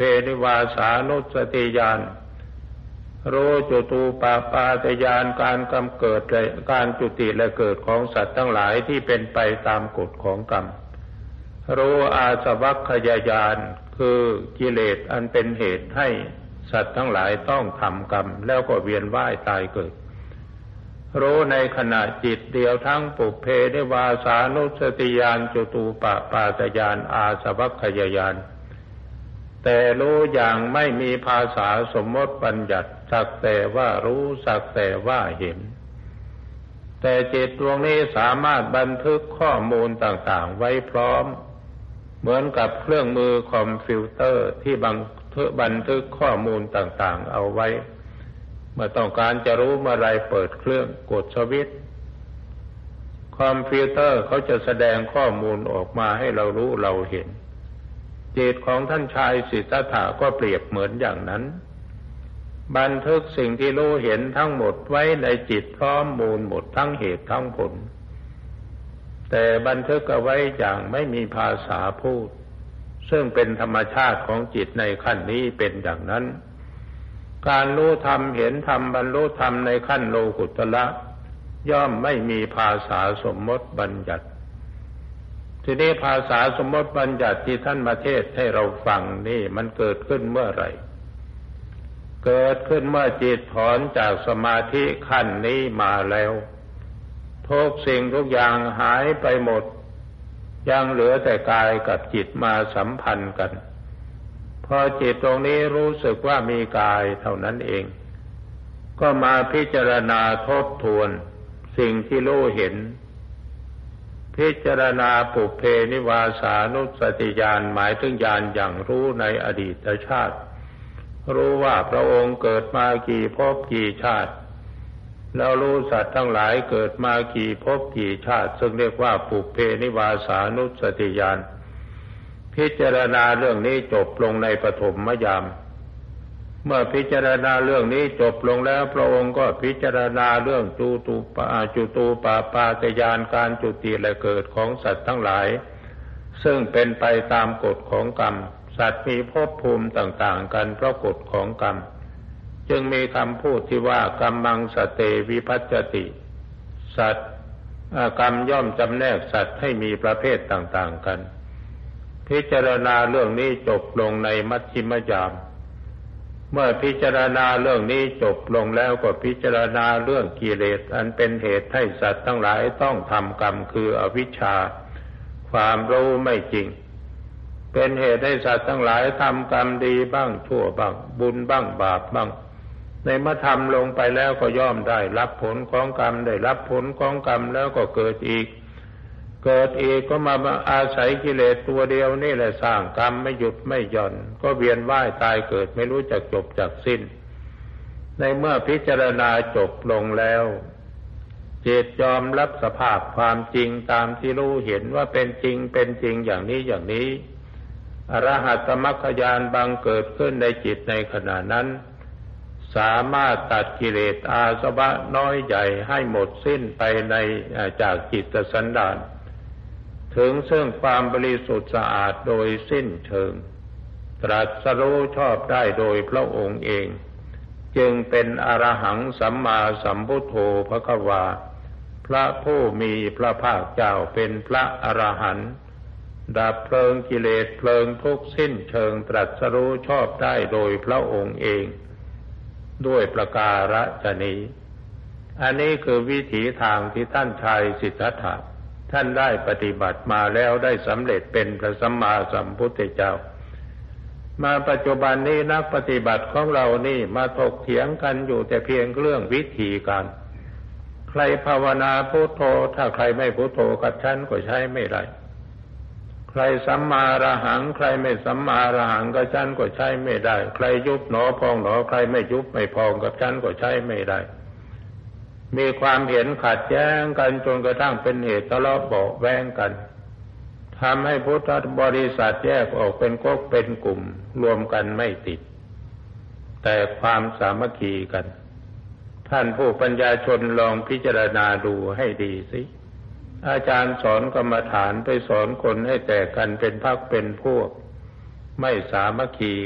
นิวาสานุสติญาณรู้จตูปปาตญาณการกำเกิดและการจุติและเกิดของสัตว์ทั้งหลายที่เป็นไปตามกฎของกรรมรู้อาสวัคคยญาณคือกิเลสอันเป็นเหตุให้สัตว์ทั้งหลายต้องทำกรรมแล้วก็เวียนว่ายตายเกิดรู้ในขณะจิตเดียวทั้งปุพเพนิวาสานุสติญาณจตูปปาตญาณอาสวัคคยญาณแต่รู้อย่างไม่มีภาษาสมมติบัญญัติสักแต่ว่ารู้สักแต่ว่าเห็นแต่จิตดวงนี้สามารถบันทึกข้อมูลต่างๆไว้พร้อมเหมือนกับเครื่องมือคอมพิวเตอร์ที่บันทึกข้อมูลต่างๆเอาไว้เมื่อต้องการจะรู้เมื่อไรเปิดเครื่องกดสวิตช์คอมพิวเตอร์เขาจะแสดงข้อมูลออกมาให้เรารู้เราเห็นจิตของท่านชายสิทธัตถะก็เปรียบเหมือนอย่างนั้นบันทึกสิ่งที่รู้เห็นทั้งหมดไว้ในจิตพร้อมมูลหมดทั้งเหตุทั้งผลแต่บันทึกเอาไว้อย่างไม่มีภาษาพูดซึ่งเป็นธรรมชาติของจิตในขั้นนี้เป็นอย่างนั้นการรู้ธรรมเห็นธรรมบรรลุธรรมในขั้นโลกุตระย่อมไม่มีภาษาสมมติบัญญัติทีนี้ภาษาสมมติบัญญัติที่ท่านมาเทศน์ให้เราฟังนี่มันเกิดขึ้นเมื่อไหร่เกิดขึ้นเมื่อจิตถอนจากสมาธิขั้นนี้มาแล้วทุกสิ่งทุกอย่างหายไปหมดยังเหลือแต่กายกับจิตมาสัมพันธ์กันพอจิตตรงนี้รู้สึกว่ามีกายเท่านั้นเองก็มาพิจารณาทบทวนสิ่งที่รู้เห็นพิจารณาปุพเพนิวาสานุสติญาณหมายถึงญาณอย่างรู้ในอดีตชาติรู้ว่าพระองค์เกิดมากี่ภพกี่ชาติแล้วรู้สัตว์ทั้งหลายเกิดมากี่ภพกี่ชาติซึ่งเรียกว่าปุพเพนิวาสานุสติญาณพิจารณาเรื่องนี้จบลงในปฐมยามเมื่อพิจารณาเรื่องนี้จบลงแล้วพระองค์ก็พิจารณาเรื่องจตูปปาตญาณการจุติและเกิดของสัตว์ทั้งหลายซึ่งเป็นไปตามกฎของกรรมสัตว์มีภพภูมิต่างๆกันเพราะกฎของกรรมจึงมีคำพูดที่ว่ากัมมังสเตวิภัจจติสัตว์กรรมย่อมจำแนกสัตว์ให้มีประเภทต่างๆกันพิจารณาเรื่องนี้จบลงในมัชฌิมยามเมื่อพิจารณาเรื่องนี้จบลงแล้วก็พิจารณาเรื่องกิเลสอันเป็นเหตุให้สัตว์ทั้งหลายต้องทำกรรมคืออวิชชาความรู้ไม่จริงเป็นเหตุให้สัตว์ทั้งหลายทำกรรมดีบ้างชั่วบ้างบุญบ้างบาปบ้างในเมื่อทำลงไปแล้วก็ย่อมได้รับผลของกรรมได้รับผลของกรรมแล้วก็เกิดอีกก็มาอาศัยกิเลสตัวเดียวนี่แหละสร้างกรรมไม่หยุดไม่หย่อนก็เวียนว่ายตายเกิดไม่รู้จักจบจักสิ้นในเมื่อพิจารณาจบลงแล้วจิตยอมรับสภาพความจริงตามที่รู้เห็นว่าเป็นจริงอย่างนี้อรหัตมรรคญาณบังเกิดขึ้นในจิตในขณะนั้นสามารถตัดกิเลสอาสวะน้อยใหญ่ให้หมดสิ้นไปในจากจิตสันดานถึงซึ่งความบริสุทธิ์สะอาดโดยสิ้นเชิงตรัสรู้ชอบได้โดยพระองค์เองจึงเป็นอรหังสัมมาสัมพุทโธภควาพระผู้มีพระภาคเจ้าเป็นพระอรหันต์ดับเพลิงกิเลสเพลิงทุกข์สิ้นเชิงตรัสรู้ชอบได้โดยพระองค์เองด้วยประการฉนี้อันนี้คือวิถีทางที่ท่านชายสิทธัตถะท่านได้ปฏิบัติมาแล้วได้สำเร็จเป็นพระสัมมาสัมพุทธเจ้ามาปัจจุบันนี้นักปฏิบัติของเรานี่มาถกเถียงกันอยู่แต่เพียงเรื่องวิธีการใครภาวนาพุทโธถ้าใครไม่พุทโธกับฉันก็ใช้ไม่ได้ใครสัมมาอรหังใครไม่สัมมาอรหังกับฉันก็ใช้ไม่ได้ใครยุบหนอพองหนอใครไม่ยุบไม่พองกับฉันก็ใช้ไม่ได้มีความเห็นขัดแย้งกันจนกระทั่งเป็นเหตุทะเลาะเบาะแว้งกันทำให้พุทธบริษัทแยกออกเป็นก๊กเป็นกลุ่มรวมกันไม่ติดแต่ความสามัคคีกันท่านผู้ปัญญาชนลองพิจารณาดูให้ดีสิอาจารย์สอนกรรมฐานไปสอนคนให้แตกกันเป็นพรรคเป็นพวกไม่สามัคคี